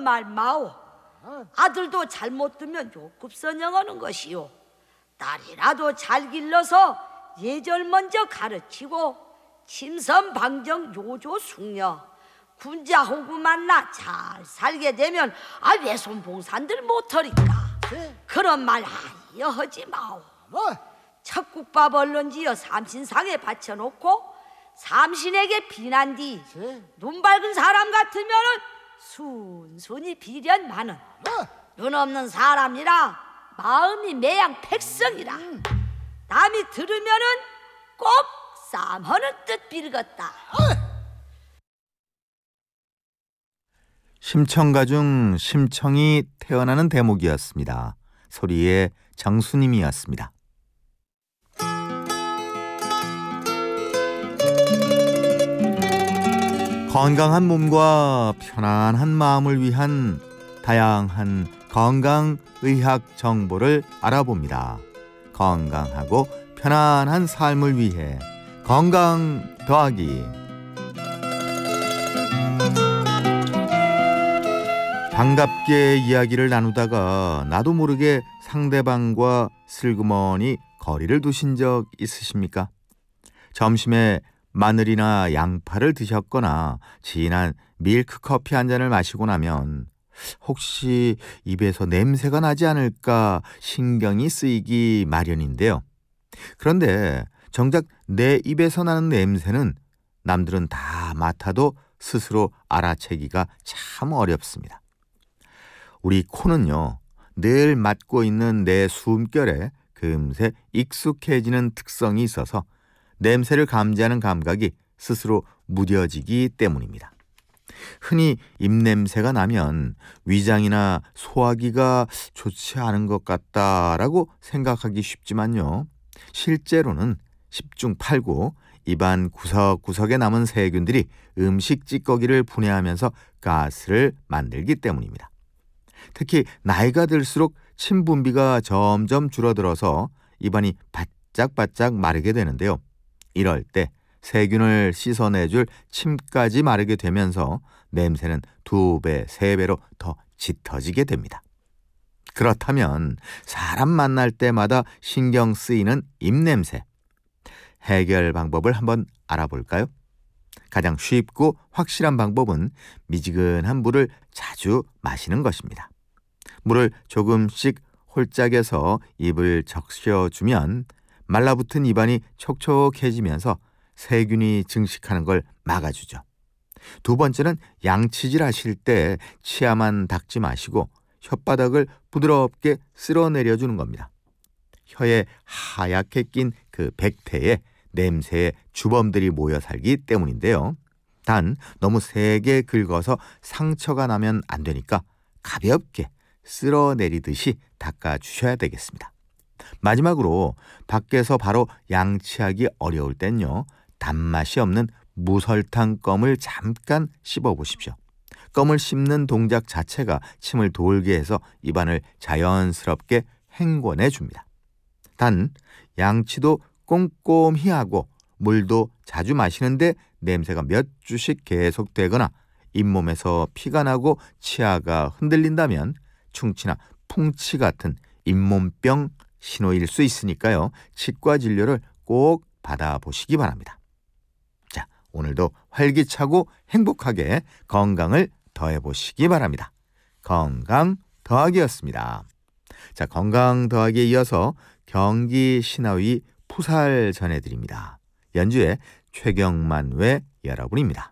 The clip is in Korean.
그런 말 마오. 아들도 잘못 두면 욕급선영하는 것이요. 딸이라도 잘 길러서 예절 먼저 가르치고 침선방정 요조 숙녀 군자호구 만나 잘 살게 되면 외손봉산들 못하리까. 그런 말 아니여 하지 마오. 척국밥 얼른 지어 삼신상에 바쳐놓고 삼신에게 비난 뒤 눈 밝은 사람 같으면은 순순히 비련만은 눈 없는 사람이라 마음이 매양팩성이라 남이 들으면은 꼭 쌈하는 뜻 빌겠다. 심청가 중 심청이 태어나는 대목이었습니다. 소리의 정수님이었습니다. 건강한 몸과 편안한 마음을 위한 다양한 건강의학 정보를 알아봅니다. 건강하고 편안한 삶을 위해 건강 더하기. 반갑게 이야기를 나누다가 나도 모르게 상대방과 슬그머니 거리를 두신 적 있으십니까? 점심에 마늘이나 양파를 드셨거나 진한 밀크커피 한 잔을 마시고 나면 혹시 입에서 냄새가 나지 않을까 신경이 쓰이기 마련인데요. 그런데 정작 내 입에서 나는 냄새는 남들은 다 맡아도 스스로 알아채기가 참 어렵습니다. 우리 코는요, 늘 맡고 있는 내 숨결에 금세 익숙해지는 특성이 있어서 냄새를 감지하는 감각이 스스로 무뎌지기 때문입니다. 흔히 입냄새가 나면 위장이나 소화기가 좋지 않은 것 같다라고 생각하기 쉽지만요. 실제로는 10중 8구 입안 구석구석에 남은 세균들이 음식 찌꺼기를 분해하면서 가스를 만들기 때문입니다. 특히 나이가 들수록 침 분비가 점점 줄어들어서 입안이 바짝바짝 마르게 되는데요. 이럴 때 세균을 씻어내줄 침까지 마르게 되면서 냄새는 2배, 3배로 더 짙어지게 됩니다. 그렇다면 사람 만날 때마다 신경 쓰이는 입냄새. 해결 방법을 한번 알아볼까요? 가장 쉽고 확실한 방법은 미지근한 물을 자주 마시는 것입니다. 물을 조금씩 홀짝여서 입을 적셔주면 말라붙은 입안이 촉촉해지면서 세균이 증식하는 걸 막아주죠. 두 번째는 양치질 하실 때 치아만 닦지 마시고 혓바닥을 부드럽게 쓸어내려주는 겁니다. 혀에 하얗게 낀 그 백태에 냄새의 주범들이 모여 살기 때문인데요. 단 너무 세게 긁어서 상처가 나면 안 되니까 가볍게 쓸어내리듯이 닦아주셔야 되겠습니다. 마지막으로 밖에서 바로 양치하기 어려울 땐요, 단맛이 없는 무설탕 껌을 잠깐 씹어보십시오. 껌을 씹는 동작 자체가 침을 돌게 해서 입안을 자연스럽게 헹궈내줍니다. 단 양치도 꼼꼼히 하고 물도 자주 마시는데 냄새가 몇 주씩 계속되거나 잇몸에서 피가 나고 치아가 흔들린다면 충치나 풍치 같은 잇몸병 신호일 수 있으니까요. 치과 진료를 꼭 받아보시기 바랍니다. 자, 오늘도 활기차고 행복하게 건강을 더해보시기 바랍니다. 건강 더하기였습니다. 자, 건강 더하기에 이어서 경기 신화위 푸살 전해드립니다. 연주의 최경만 외 여러분입니다.